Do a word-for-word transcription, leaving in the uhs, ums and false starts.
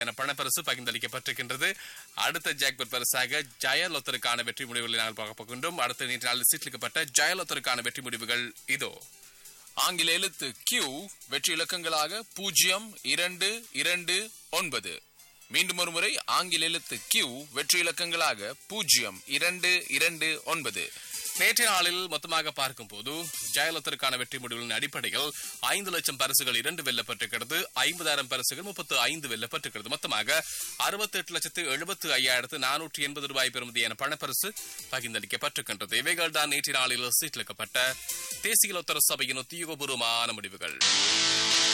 என பணப்பரிசு பகிர்ந்தளிக்கப்பட்டிருக்கின்றது. அடுத்த ஜாக்பாட் பரிசாக ஜெயலலிதாவுக்கான வெற்றி முடிவுகளை நாங்கள் பார்க்க போகின்றோம். அடுத்த நேற்று நாளில் சீட்டிலிக்கப்பட்ட ஜெயலலிதாவுக்கான வெற்றி முடிவுகள் இதோ. ஆங்கில எழுத்து கியூ வெற்றி இலக்கங்களாக பூஜ்ஜியம் இரண்டு இரண்டு ஒன்பது. மீண்டும் ஒரு முறை ஆங்கில எழுத்து கியூ வெற்றி இலக்கங்களாக பூஜ்ஜியம் இரண்டு இரண்டு ஒன்பது. நேற்றைய நாளில் மொத்தமாக பார்க்கும் போது ஜெயலலிதாவுக்கான வெற்றி முடிவுகளின் அடிப்படையில் ஐந்து லட்சம் பரிசுகள் இரண்டு வெல்லப்பட்டிருக்கிறது. ஐம்பதாயிரம் பரிசுகள் முப்பத்து ஐந்து வெல்லப்பட்டிருக்கிறது. மொத்தமாக அறுபத்தி எட்டு லட்சத்து எழுபத்து ஐயாயிரத்து நானூற்றி எண்பது ரூபாய் பெறுமதியான பணப்பரிசு பகிர்ந்தளிக்கப்பட்டிருக்கின்றது. இவைகள் தான் நேற்றைய நாளில் சீட்டிலிக்கப்பட்ட தேசிய லோத்தர சபையின் உத்தியோகபூர்வமான முடிவுகள்.